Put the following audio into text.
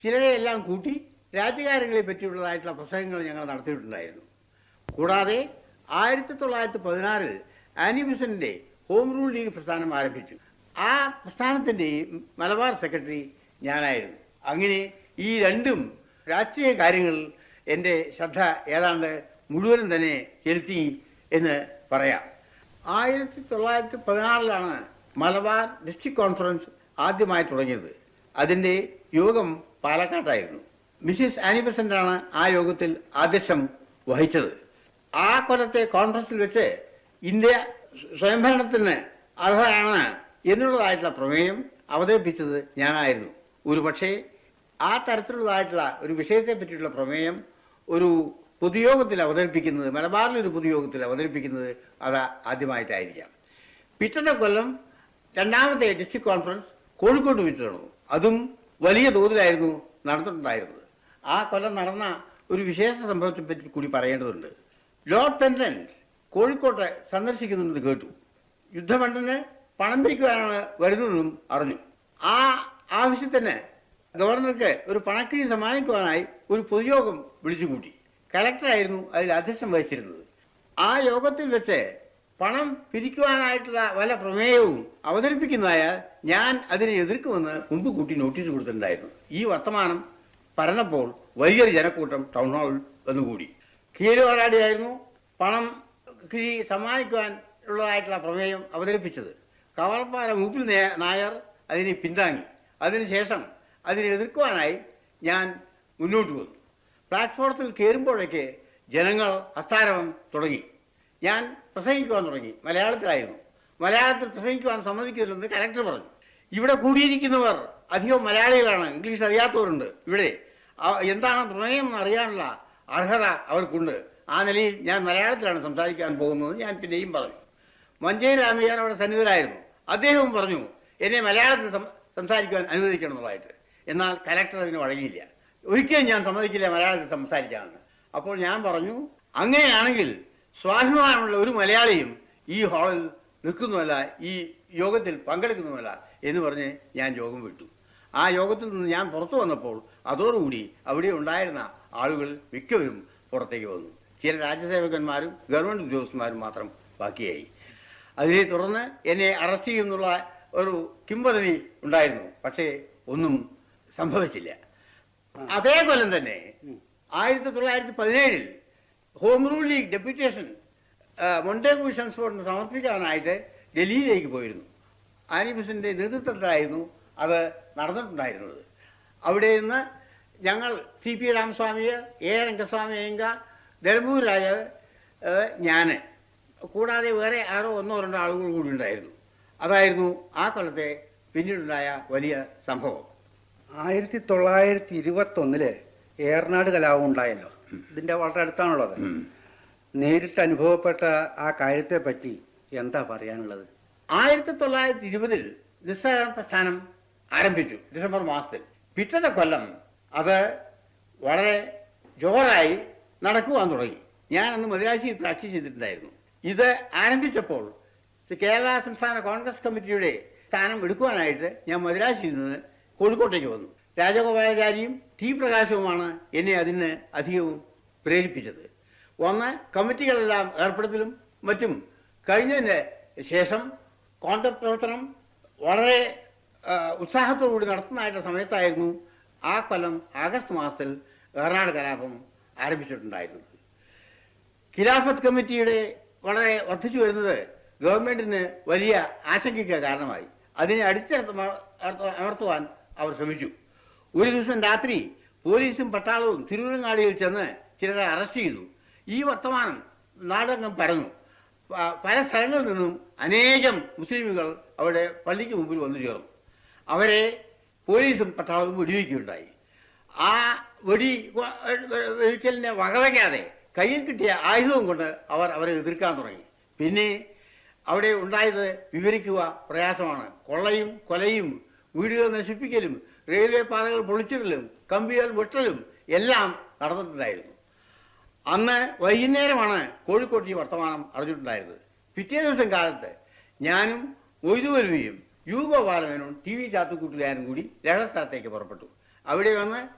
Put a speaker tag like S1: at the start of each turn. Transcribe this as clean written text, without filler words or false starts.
S1: ചിലരെയെല്ലാം കൂട്ടി രാജ്യകാര്യങ്ങളെ പറ്റിയുള്ളതായിട്ടുള്ള പ്രസംഗങ്ങൾ ഞങ്ങൾ നടത്തിയിട്ടുണ്ടായിരുന്നു. കൂടാതെ 1916 ആനി ബെസന്റിന്റെ ഹോം റൂൾ ലീഗ് പ്രസ്ഥാനം ആരംഭിച്ചു. ആ പ്രസ്ഥാനത്തിൻ്റെ മലബാർ സെക്രട്ടറി ഞാനായിരുന്നു. അങ്ങനെ ഈ രണ്ടും രാഷ്ട്രീയ കാര്യങ്ങളിൽ എൻ്റെ ശ്രദ്ധ ഏതാണ്ട് മുഴുവനും തന്നെ ചെലുത്തി എന്ന് പറയാം. 1916 മലബാർ ഡിസ്ട്രിക്ട് കോൺഫറൻസ് ആദ്യമായി തുടങ്ങിയത്. അതിൻ്റെ യോഗം പാലക്കാട്ടായിരുന്നു. മിസ്സിസ് ആനി ബെസന്റാണ് ആ യോഗത്തിൽ ആധ്യക്ഷം വഹിച്ചത്. ആ കൊല്ലത്തെ കോൺഫറൻസിൽ വെച്ച് ഇന്ത്യ സ്വയംഭരണത്തിന് അർഹരാണ് എന്നുള്ളതായിട്ടുള്ള പ്രമേയം അവതരിപ്പിച്ചത് ഞാനായിരുന്നു. ഒരു പക്ഷേ ആ തരത്തിലുള്ളതായിട്ടുള്ള ഒരു വിഷയത്തെ പറ്റിയിട്ടുള്ള പ്രമേയം ഒരു പൊതുയോഗത്തിൽ അവതരിപ്പിക്കുന്നത്, മലബാറിലൊരു പൊതുയോഗത്തിൽ അവതരിപ്പിക്കുന്നത് അത് ആദ്യമായിട്ടായിരിക്കാം. പിറ്റത്തെ കൊല്ലം രണ്ടാമത്തെ ഡിസ്ട്രിക്ട് കോൺഫറൻസ് കോഴിക്കോട്ട് വെച്ച് നടന്നു. അതും വലിയ തോതിലായിരുന്നു നടന്നിട്ടുണ്ടായിരുന്നത്. ആ കൊല്ലം നടന്ന ഒരു വിശേഷ സംഭവത്തെ പറ്റി കൂടി പറയേണ്ടതുണ്ട്. ലോർഡ് പെൻഡന്റ് കോഴിക്കോട്ടെ സന്ദർശിക്കുന്നത് കേട്ടു. യുദ്ധഫണ്ടിന് പണം പിരിക്കുവാനാണ് വരുന്നതെന്നും അറിഞ്ഞു. ആ ആവശ്യത്തിന് ഗവർണർക്ക് ഒരു പണക്കിഴി സമ്മാനിക്കുവാനായി ഒരു പൊതുയോഗം വിളിച്ചുകൂട്ടി. കലക്ടറായിരുന്നു അതിൽ അധ്യക്ഷം വഹിച്ചിരുന്നത്. ആ യോഗത്തിൽ വെച്ച് പണം പിരിക്കുവാനായിട്ടുള്ള വല്ല പ്രമേയവും അവതരിപ്പിക്കുന്നതായാൽ ഞാൻ അതിനെ എതിർക്കുമെന്ന് മുമ്പ് കൂട്ടി നോട്ടീസ് കൊടുത്തിട്ടുണ്ടായിരുന്നു. ഈ വർത്തമാനം പറഞ്ഞപ്പോൾ വലിയൊരു ജനക്കൂട്ടം ടൗൺ ഹാളിൽ വന്നുകൂടി. കീഴുവാരാടിയായിരുന്നു പണം കിഴി സമ്മാനിക്കുവാൻ ഉള്ളതായിട്ടുള്ള പ്രമേയം അവതരിപ്പിച്ചത്. കവർപ്പാറ മൂപ്പിൽ നായർ അതിനെ പിന്താങ്ങി. അതിനുശേഷം അതിനെ എതിർക്കുവാനായി ഞാൻ മുന്നോട്ട് വന്നു. പ്ലാറ്റ്ഫോറത്തിൽ കയറുമ്പോഴേക്ക് ജനങ്ങൾ ഹസ്താരവം തുടങ്ങി. ഞാൻ പ്രസംഗിക്കുവാൻ തുടങ്ങി. മലയാളത്തിലായിരുന്നു. മലയാളത്തിൽ പ്രസംഗിക്കുവാൻ സമ്മതിക്കില്ലെന്ന് കലക്ടർ പറഞ്ഞു. ഇവിടെ കൂടിയിരിക്കുന്നവർ അധികം മലയാളികളാണ്, ഇംഗ്ലീഷ് അറിയാത്തവരുണ്ട്. ഇവിടെ എന്താണ് പ്രമേയം എന്ന് അറിയാനുള്ള അർഹത അവർക്കുണ്ട്. ആ നിലയിൽ ഞാൻ മലയാളത്തിലാണ് സംസാരിക്കാൻ പോകുന്നത് ഞാൻ പിന്നെയും പറഞ്ഞു. മഞ്ചേരി രാമയ്യർ അവിടെ സന്നിധരായിരുന്നു. അദ്ദേഹവും പറഞ്ഞു എന്നെ മലയാളത്തിൽ സംസാരിക്കുവാൻ അനുവദിക്കണം എന്നുള്ളതായിട്ട്. എന്നാൽ കലക്ടർ അതിന് വഴങ്ങിയില്ല. ഒരിക്കലും ഞാൻ സമ്മതിക്കില്ല മലയാളത്തിൽ സംസാരിക്കാമെന്ന്. അപ്പോൾ ഞാൻ പറഞ്ഞു, അങ്ങനെയാണെങ്കിൽ സ്വാഭിമാനമുള്ള ഒരു മലയാളിയും ഈ ഹാളിൽ നിൽക്കുന്നുമല്ല, ഈ യോഗത്തിൽ പങ്കെടുക്കുന്നുമല്ല എന്ന് പറഞ്ഞ് ഞാൻ യോഗം വിട്ടു. ആ യോഗത്തിൽ നിന്ന് ഞാൻ പുറത്തു വന്നപ്പോൾ അതോടുകൂടി അവിടെ ഉണ്ടായിരുന്ന ആളുകൾ മിക്കവരും പുറത്തേക്ക് വന്നു. ചില രാജ്യസേവകന്മാരും ഗവൺമെൻറ് ഉദ്യോഗസ്ഥന്മാരും മാത്രം ബാക്കിയായി. അതിനെ തുടർന്ന് എന്നെ അറസ്റ്റ് ചെയ്യുന്നുള്ള ഒരു കിംവദന്തി ഉണ്ടായിരുന്നു. പക്ഷേ ഒന്നും സംഭവിച്ചില്ല. അതേ കൊല്ലം തന്നെ 1917 home rule league deputation Montagu ഷംസ്ഫോർഡിന് സമർപ്പിക്കാനായിട്ട് ഡൽഹിയിലേക്ക് പോയിരുന്നു. ആനി ബെസന്റിന്റെ നേതൃത്വത്തിലായിരുന്നു അത് നടന്നിട്ടുണ്ടായിരുന്നത്. അവിടെ നിന്ന് ഞങ്ങൾ CP രാമസ്വാമി, A രംഗസ്വാമി അയ്യങ്കാർ, ധർമ്മൂർ രാജാവ്, ഞാൻ കൂടാതെ വേറെ ആരോ ഒന്നോ രണ്ടോ ആളുകൾ കൂടി ഉണ്ടായിരുന്നു. അതായിരുന്നു ആ കൊല്ലത്തെ പിന്നീടുണ്ടായ വലിയ സംഭവം.
S2: 1921 ഏറനാട് കലാപം ഉണ്ടായല്ലോ. ഇതിന്റെ വളരെ അടുത്താണുള്ളത്. നേരിട്ട് അനുഭവപ്പെട്ട ആ കാര്യത്തെ പറ്റി എന്താ പറയാനുള്ളത്?
S1: 1920 നിസ്സഹകരണ പ്രസ്ഥാനം ആരംഭിച്ചു ഡിസംബർ മാസത്തിൽ. പിറ്റത്തെ കൊല്ലം അത് വളരെ ജോറായി നടക്കുവാൻ തുടങ്ങി. ഞാൻ അന്ന് മദ്രാസിയിൽ പ്രാക്ടീസ് ചെയ്തിട്ടുണ്ടായിരുന്നു. ഇത് ആരംഭിച്ചപ്പോൾ കേരള സംസ്ഥാന കോൺഗ്രസ് കമ്മിറ്റിയുടെ സ്ഥാനം എടുക്കുവാനായിട്ട് ഞാൻ മദ്രാസിയിൽ നിന്ന് കോഴിക്കോട്ടേക്ക് വന്നു. രാജഗോപാലാചാരിയും T പ്രകാശവുമാണ് എന്നെ അതിന് അധികവും പ്രേരിപ്പിച്ചത്. ഒന്ന്, കമ്മിറ്റികളെല്ലാം ഏർപ്പെടുത്തലും മറ്റും കഴിഞ്ഞതിന് ശേഷം കോൺഗ്രസ് പ്രവർത്തനം വളരെ ഉത്സാഹത്തോടുകൂടി നടത്തുന്നതായിട്ടുള്ള സമയത്തായിരുന്നു ആ കൊല്ലം ആഗസ്റ്റ് മാസത്തിൽ ഏറനാട് കലാപം ആരംഭിച്ചിട്ടുണ്ടായിരുന്നത്. ഖിലാഫത്ത് കമ്മിറ്റിയുടെ വളരെ വർദ്ധിച്ചു വരുന്നത് ഗവൺമെൻറ്റിന് വലിയ ആശങ്കയ്ക്ക് കാരണമായി. അതിനെ അമർത്തുവാൻ അവർ ശ്രമിച്ചു. ഒരു ദിവസം രാത്രി പോലീസും പട്ടാളവും തിരുവരങ്ങാടിയിൽ ചെന്ന് ചിലരെ അറസ്റ്റ് ചെയ്തു. ഈ വർത്തമാനം നാടെങ്ങും പരന്നു. പല സ്ഥലങ്ങളിൽ നിന്നും അനേകം മുസ്ലിമുകൾ അവിടെ പള്ളിക്ക് മുമ്പിൽ വന്നു ചേർന്നു. അവരെ പോലീസും പട്ടാളവും വെടിവെക്കുകയുണ്ടായി. ആ വെടിവെക്കലിനെ വകവയ്ക്കാതെ കയ്യിൽ കിട്ടിയ ആയുധവും കൊണ്ട് അവരെ എതിർക്കാൻ തുടങ്ങി. പിന്നെ അവിടെ ഉണ്ടായത് വിവരിക്കുക പ്രയാസമാണ്. കൊള്ളയും കൊലയും വീടുകൾ നശിപ്പിക്കലും റെയിൽവേ പാതകൾ പൊളിച്ചിടലും കമ്പികൾ വെട്ടലും എല്ലാം നടന്നിട്ടുണ്ടായിരുന്നു. അന്ന് വൈകുന്നേരമാണ് കോഴിക്കോട്ട് ഈ വർത്തമാനം അറിഞ്ഞിട്ടുണ്ടായിരുന്നത്. പിറ്റേ ദിവസം കാലത്ത് ഞാനും മൊയ്തുമൊൽവിയും യു ഗോപാലമേനോൻ TV ചാത്തുകൂട്ടുകാരനും കൂടി ലഹള സ്ഥലത്തേക്ക് പുറപ്പെട്ടു. അവിടെ വന്ന്